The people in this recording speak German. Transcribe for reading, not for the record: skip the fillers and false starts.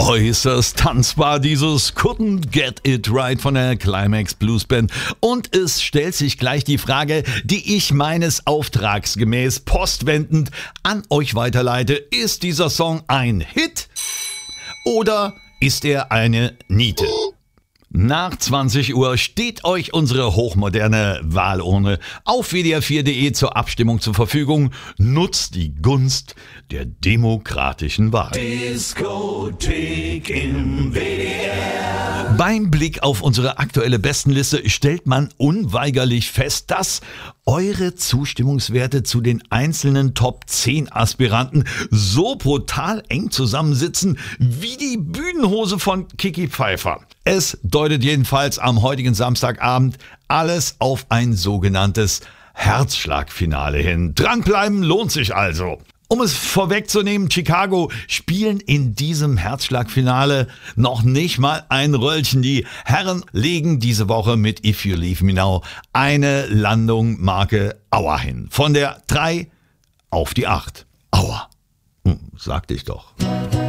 Äußerst tanzbar dieses Couldn't Get It Right von der Climax Blues Band. Und es stellt sich gleich die Frage, die ich meines Auftrags gemäß postwendend an euch weiterleite. Ist dieser Song ein Hit oder ist er eine Niete? Nach 20 Uhr steht euch unsere hochmoderne Wahlurne auf wdr4.de zur Abstimmung zur Verfügung. Nutzt die Gunst der demokratischen Wahl. Diskothek im WDR. Beim Blick auf unsere aktuelle Bestenliste stellt man unweigerlich fest, dass eure Zustimmungswerte zu den einzelnen Top 10 Aspiranten so brutal eng zusammensitzen wie die Bühnenhose von Kiki Pfeiffer. Es deutet jedenfalls am heutigen Samstagabend alles auf ein sogenanntes Herzschlagfinale hin. Dranbleiben lohnt sich also. Um es vorwegzunehmen, Chicago spielen in diesem Herzschlagfinale noch nicht mal ein Röllchen. Die Herren legen diese Woche mit If You Leave Me Now eine Landung Marke Aua hin. Von der 3 auf die 8. Aua, sagte ich doch.